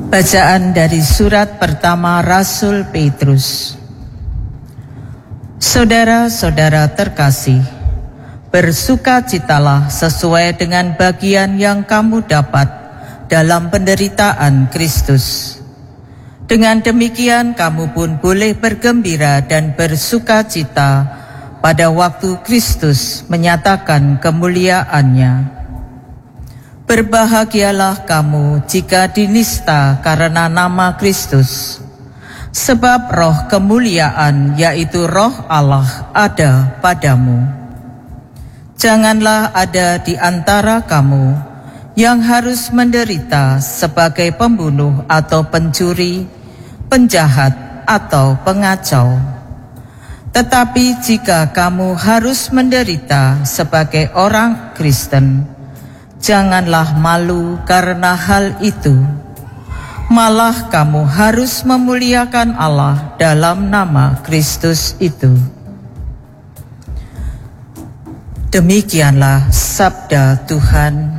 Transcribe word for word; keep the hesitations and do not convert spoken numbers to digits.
Bacaan dari surat pertama Rasul Petrus. Saudara-saudara terkasih, bersukacitalah sesuai dengan bagian yang kamu dapat dalam penderitaan Kristus. Dengan demikian kamu pun boleh bergembira dan bersukacita pada waktu Kristus menyatakan kemuliaannya. Berbahagialah kamu jika dinista karena nama Kristus, sebab roh kemuliaan yaitu roh Allah ada padamu. Janganlah ada di antara kamu yang harus menderita sebagai pembunuh atau pencuri, penjahat atau pengacau. Tetapi jika kamu harus menderita sebagai orang Kristen, janganlah malu karena hal itu. Malah kamu harus memuliakan Allah dalam nama Kristus itu. Demikianlah sabda Tuhan.